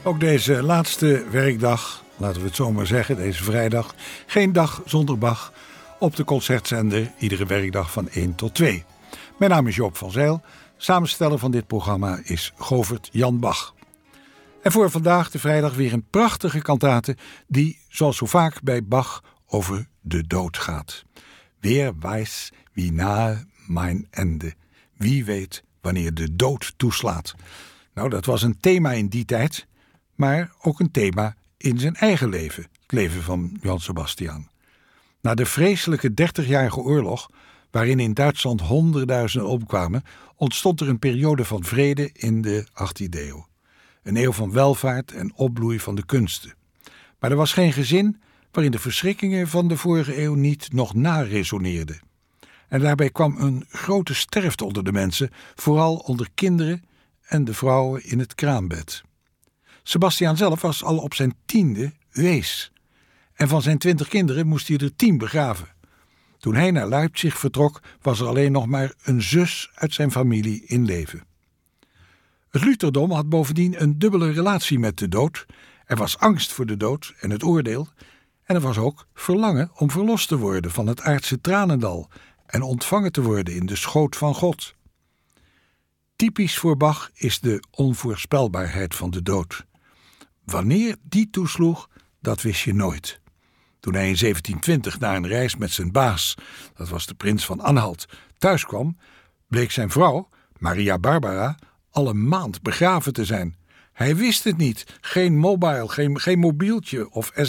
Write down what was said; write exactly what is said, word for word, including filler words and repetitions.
Ook deze laatste werkdag, laten we het zo maar zeggen, deze vrijdag, geen dag zonder Bach, op de concertzender iedere werkdag van één tot twee. Mijn naam is Joop van Zijl, samensteller van dit programma is Govert Jan Bach. En voor vandaag de vrijdag weer een prachtige kantate die, zoals zo vaak bij Bach, over de dood gaat. Wer weiß wie nahe mein Ende. Wie weet wanneer de dood toeslaat. Nou, dat was een thema in die tijd, maar ook een thema in zijn eigen leven, het leven van Johann Sebastian. Na de vreselijke dertigjarige oorlog, waarin in Duitsland honderdduizenden omkwamen, ontstond er een periode van vrede in de achttiende eeuw. Een eeuw van welvaart en opbloei van de kunsten. Maar er was geen gezin waarin de verschrikkingen van de vorige eeuw niet nog naresoneerden. En daarbij kwam een grote sterfte onder de mensen, vooral onder kinderen en de vrouwen in het kraambed. Sebastian zelf was al op zijn tiende wees. En van zijn twintig kinderen moest hij er tien begraven. Toen hij naar Leipzig vertrok, was er alleen nog maar een zus uit zijn familie in leven. Het Lutherdom had bovendien een dubbele relatie met de dood. Er was angst voor de dood en het oordeel. En er was ook verlangen om verlost te worden van het aardse tranendal en ontvangen te worden in de schoot van God. Typisch voor Bach is de onvoorspelbaarheid van de dood. Wanneer die toesloeg, dat wist je nooit. Toen hij in zeventien twintig na een reis met zijn baas, dat was de prins van Anhalt, thuis kwam, bleek zijn vrouw, Maria Barbara, al een maand begraven te zijn. Hij wist het niet. Geen mobile, geen, geen mobieltje of